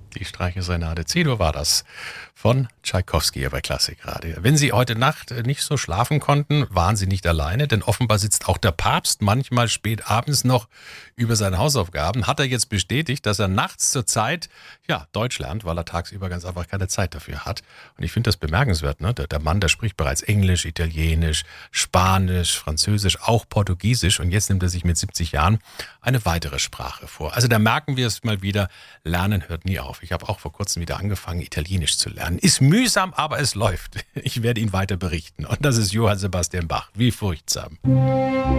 Die Streichelsonate C-Dur war das von Tschaikowski hier bei Klassikradio. Wenn Sie heute Nacht nicht so schlafen konnten, waren Sie nicht alleine, denn offenbar sitzt auch der Papst manchmal spät abends noch über seine Hausaufgaben. Hat er jetzt bestätigt, dass er nachts zur Zeit Deutsch lernt, weil er tagsüber ganz einfach keine Zeit dafür hat. Und ich finde das bemerkenswert. Ne? Der Mann, der spricht bereits Englisch, Italienisch, Spanisch, Französisch, auch Portugiesisch. Und jetzt nimmt er sich mit 70 Jahren eine weitere Sprache vor. Also da merken wir es mal wieder, Lernen hört nie auf. Ich habe auch vor kurzem wieder angefangen, Italienisch zu lernen. Ist mühsam, aber es läuft. Ich werde Ihnen weiter berichten. Und das ist Johann Sebastian Bach. Wie furchtsam.